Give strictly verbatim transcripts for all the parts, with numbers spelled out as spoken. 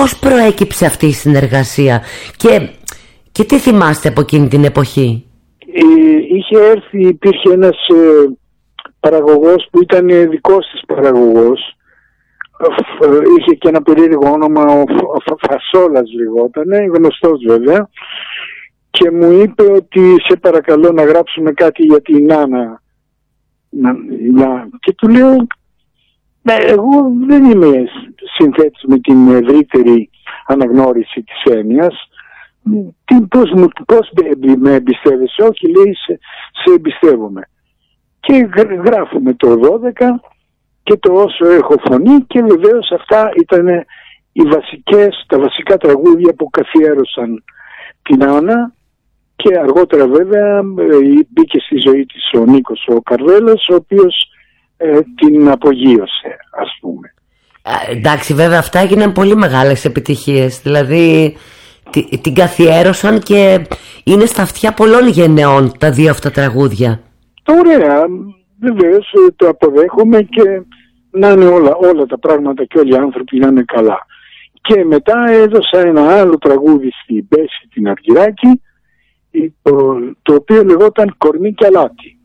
πώς προέκυψε αυτή η συνεργασία και, και τι θυμάστε από εκείνη την εποχή? Ε, είχε έρθει, υπήρχε ένας ε, παραγωγός που ήταν δικός της παραγωγός, ε, είχε και ένα περίεργο όνομα, ο, ο Φασόλας λεγότανε, γνωστός βέβαια, και μου είπε ότι σε παρακαλώ να γράψουμε κάτι για την Νάνα. Να, να, και του λέω, ναι, εγώ δεν είμαι συνθέτης με την ευρύτερη αναγνώριση της έννοιας. Τι, πώς, μου, πώς με εμπιστεύεσαι? Όχι, λέει, σε, σε εμπιστεύομαι. Και γράφουμε το δώδεκα και το Όσο έχω φωνή, και βεβαίως αυτά ήταν οι βασικές, τα βασικά τραγούδια που καθιέρωσαν την Άννα. Και αργότερα βέβαια μπήκε στη ζωή της ο Νίκος ο Καρβέλος, ο οποίος ε, την απογείωσε, ας πούμε. Α, εντάξει, βέβαια αυτά έγιναν πολύ μεγάλες επιτυχίες. Δηλαδή τη, την καθιέρωσαν και είναι στα αυτιά πολλών γενεών τα δύο αυτά τραγούδια. Ωραία, βεβαίως το αποδέχομαι, και να είναι όλα, όλα τα πράγματα και όλοι οι άνθρωποι να είναι καλά. Και μετά έδωσα ένα άλλο τραγούδι στην Μπέση την Αργυράκη, Το, το οποίο λεγόταν Κορμί και Αλάτι.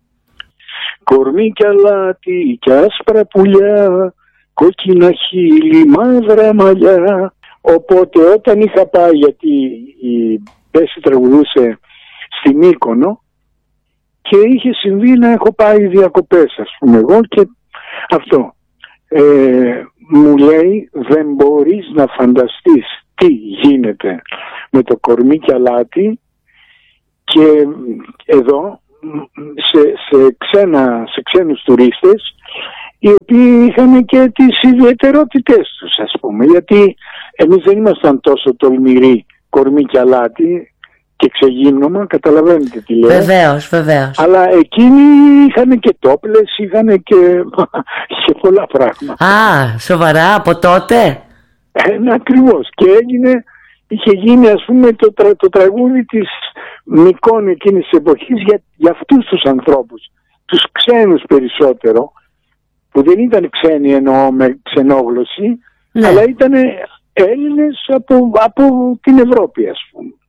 Κορμί και αλάτι και άσπρα πουλιά, κόκκινα χείλη, μαύρα μαλλιά. Οπότε όταν είχα πάει, γιατί η Μπέση τραγουδούσε στη Μύκονο και είχε συμβεί να έχω πάει διακοπές, ας πούμε εγώ, και αυτό ε, μου λέει, δεν μπορείς να φανταστείς τι γίνεται με το Κορμί και Αλάτι. Και εδώ σε, σε, ξένα, σε ξένους τουρίστες, οι οποίοι είχαν και τις ιδιαιτερότητες τους, ας πούμε, γιατί εμείς δεν ήμασταν τόσο τολμηροί, Κορμί και Αλάτι και ξεγύμνομα, καταλαβαίνετε τι λέω. Βεβαίως, βεβαίως. Αλλά εκείνοι είχαν και τόπλες, είχαν και, και πολλά πράγματα. Α, σοβαρά, από τότε? Ε, ακριβώς. Και έγινε, είχε γίνει, ας πούμε, το, τρα, το τραγούδι της Μυκόνου εκείνης της εποχής για, για αυτούς τους ανθρώπους, τους ξένους περισσότερο, που δεν ήταν ξένοι εννοώ με ξενόγλωση, ναι, αλλά ήταν Έλληνες από, από την Ευρώπη, ας πούμε.